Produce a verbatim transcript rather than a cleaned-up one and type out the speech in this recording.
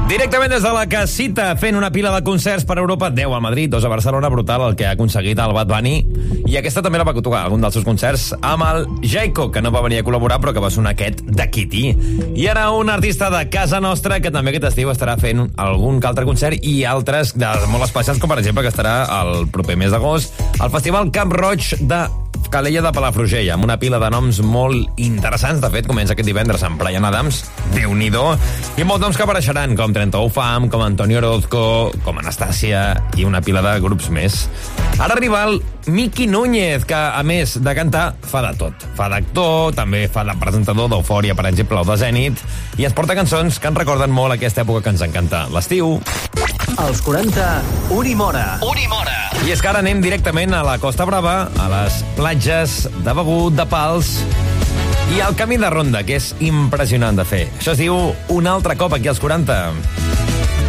Directament des de la casita, fent una pila de concerts per Europa, deu a Madrid, dos a Barcelona, brutal el que ha aconseguit el Bad Bunny, i aquesta també la va tocar, algun dels seus concerts, amb el Jayco, que no va venir a col·laborar, però que va sonar aquest de Kitty. I ara un artista de casa nostra, que també aquest estiu estarà fent algun altre concert, i altres de molt especials, com per exemple que estarà el proper mes d'agost, al Festival Camp Roig de Calella de Palafrugell, amb una pila de noms molt interessants. De fet, comença aquest divendres amb Bryan Adams, Déu-n'hi-do, i molts noms que apareixeran, com trenta u Fam, com Antonio Orozco, com Anastàcia, i una pila de grups més. Ara arriba el Miki Núñez, que, a més de cantar, fa de tot. Fa d'actor, també fa de presentador d'Eufòria, per exemple, o de Zènit, i ens porta cançons que ens recorden molt aquesta època que ens encanta, l'estiu. Als quaranta, Última Hora. Última Hora. I és que ara anem directament a la Costa Brava, a les platges de Begur, de Pals, i al camí de ronda, que és impressionant de fer. Això es diu Un altre cop aquí als quaranta.